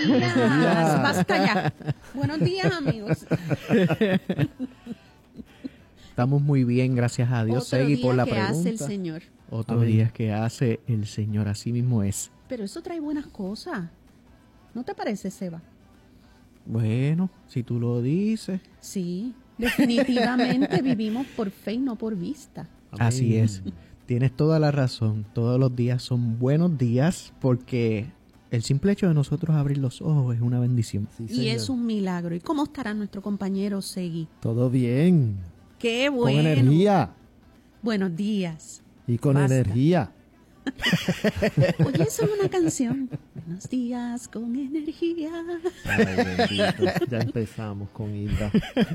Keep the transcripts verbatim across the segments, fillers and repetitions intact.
días. Basta ya. Buenos días, amigos. Estamos muy bien, gracias a Dios, Otro Segui, día por la que pregunta. hace el Señor. Otro Amén. día que hace el Señor, así mismo es. Pero eso trae buenas cosas. ¿No te parece, Seba? Bueno, si tú lo dices. Sí, definitivamente vivimos por fe y no por vista. Amén. Así es. Tienes toda la razón. Todos los días son buenos días porque el simple hecho de nosotros abrir los ojos es una bendición. Sí, Y señor. es un milagro. ¿Y cómo estará nuestro compañero Segui? Todo bien. ¡Qué bueno! Con energía. Buenos días. Y con Basta. energía. Oye, eso es una canción. Buenos días con energía. Ay, bendito. Ya empezamos con Hilda.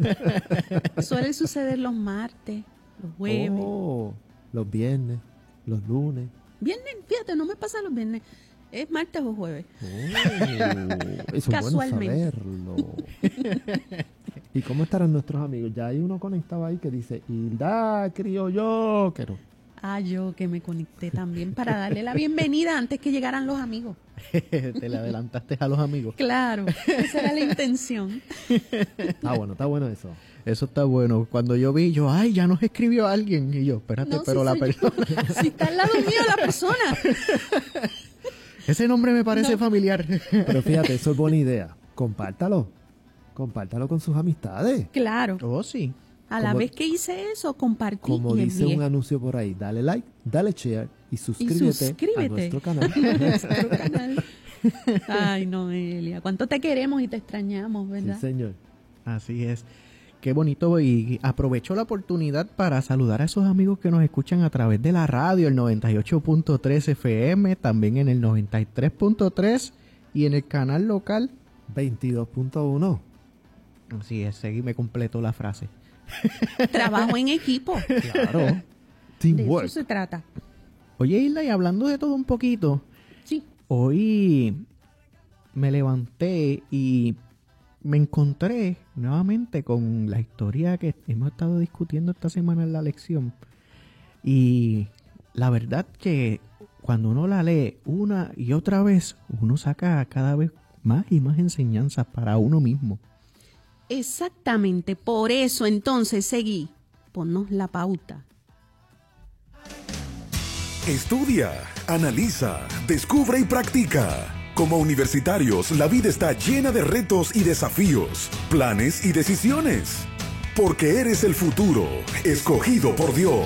Suele suceder los martes, los jueves. Oh, los viernes, los lunes. Viernes, fíjate, no me pasa los viernes. Es martes o jueves. Oh, eso es bueno Casualmente. saberlo. ¿Y cómo estarán nuestros amigos? Ya hay uno conectado ahí que dice, Hilda, criollo, que no. Ah, yo que me conecté también para darle la bienvenida antes que llegaran los amigos. Te le adelantaste a los amigos. Claro, esa era la intención. Ah, bueno, está bueno eso. Eso está bueno. Cuando yo vi, yo, ay, ya nos escribió alguien. Y yo, espérate, No, pero si la soy persona... yo. Si está al lado mío la persona. Ese nombre me parece No. familiar. Pero fíjate, eso es buena idea. Compártalo. Compártalo con sus amistades. Claro. Oh, sí. A la Como- vez que hice eso, compartí Como y dice envié. un anuncio por ahí, dale like, dale share y suscríbete, suscríbete. a nuestro canal. Nuestro canal. Ay, Noelia, cuánto te queremos y te extrañamos, Sí, ¿verdad? señor. Así es. Qué bonito, y aprovecho la oportunidad para saludar a esos amigos que nos escuchan a través de la radio, el noventa y ocho punto tres F M, también en el noventa y tres punto tres y en el canal local. veintidós punto uno. Así es, Segui me completó la frase. Trabajo en equipo. Claro. De eso Teamwork. se trata. Oye, Hilda, y hablando de todo un poquito, Sí. hoy me levanté y me encontré nuevamente con la historia que hemos estado discutiendo esta semana en la lección. Y la verdad que cuando uno la lee una y otra vez, uno saca cada vez más y más enseñanzas para uno mismo. Exactamente. Por eso, entonces, seguí. Ponnos la pauta. Estudia, analiza, descubre y practica. Como universitarios, la vida está llena de retos y desafíos, planes y decisiones. Porque eres el futuro, escogido por Dios.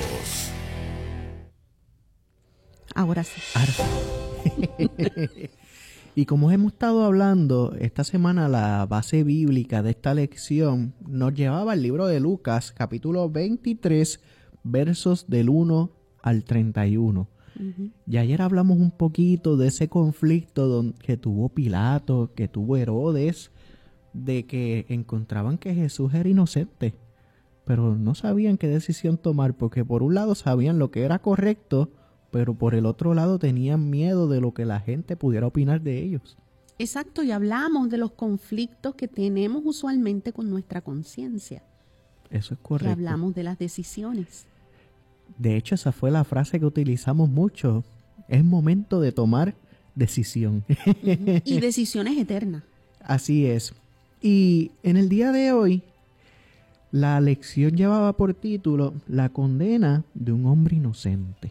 Ahora sí. Y como hemos estado hablando, esta semana la base bíblica de esta lección nos llevaba al libro de Lucas, capítulo veintitrés, versos del uno al treinta y uno. Uh-huh. Y ayer hablamos un poquito de ese conflicto don- que tuvo Pilato, que tuvo Herodes, de que encontraban que Jesús era inocente, pero no sabían qué decisión tomar, porque por un lado sabían lo que era correcto, pero por el otro lado tenían miedo de lo que la gente pudiera opinar de ellos. Exacto, y hablamos de los conflictos que tenemos usualmente con nuestra conciencia. Eso es Y correcto. hablamos de las decisiones. De hecho, esa fue la frase que utilizamos mucho. Es momento de tomar decisión. Uh-huh. Y decisiones eternas. Así es. Y en el día de hoy, la lección llevaba por título La condena de un hombre inocente.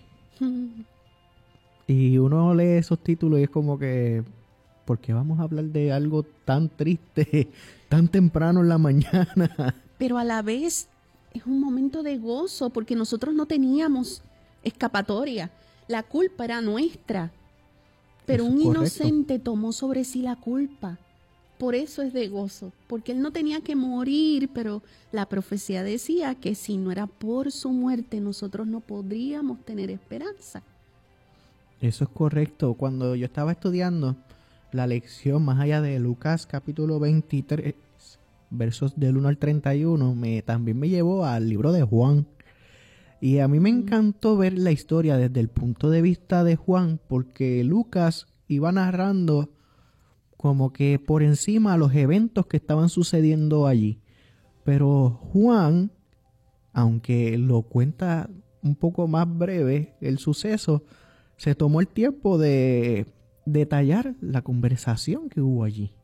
Y uno lee esos títulos y es como que, ¿por qué vamos a hablar de algo tan triste, tan temprano en la mañana? Pero a la vez es un momento de gozo porque nosotros no teníamos escapatoria. La culpa era nuestra. Pero Eso un es correcto. inocente tomó sobre sí la culpa. Por eso es de gozo, porque él no tenía que morir, pero la profecía decía que si no era por su muerte, nosotros no podríamos tener esperanza. Eso es correcto. Cuando yo estaba estudiando la lección más allá de Lucas capítulo veintitrés, versos del uno al treinta y uno, me, también me llevó al libro de Juan. Y a mí me encantó ver la historia desde el punto de vista de Juan, porque Lucas iba narrando como que por encima los eventos que estaban sucediendo allí. Pero Juan, aunque lo cuenta un poco más breve el suceso, se tomó el tiempo de detallar la conversación que hubo allí.